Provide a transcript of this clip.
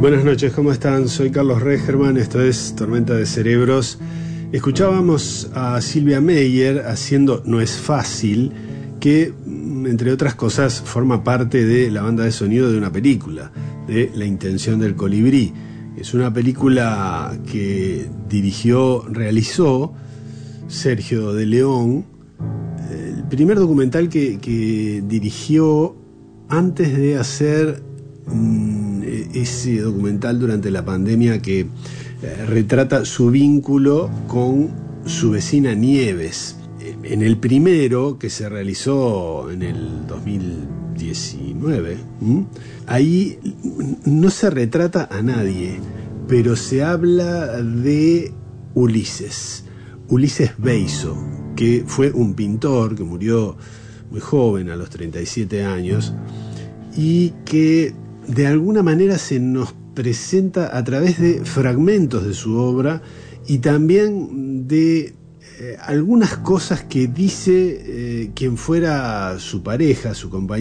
Buenas noches, ¿cómo están? Soy Carlos Regerman, esto es Tormenta de Cerebros. Escuchábamos a Silvia Meyer haciendo No es fácil, que, entre otras cosas, forma parte de la banda de sonido de una película, de La intención del colibrí. Es una película que realizó Sergio de León, el primer documental que dirigió antes de hacer ese documental durante la pandemia que retrata su vínculo con su vecina Nieves. En el primero, que se realizó en el 2019, ahí no se retrata a nadie, pero se habla de Ulises Beizo, que fue un pintor que murió muy joven, a los 37 años, y que de alguna manera se nos presenta a través de fragmentos de su obra y también de algunas cosas que dice quien fuera su pareja, su compañera.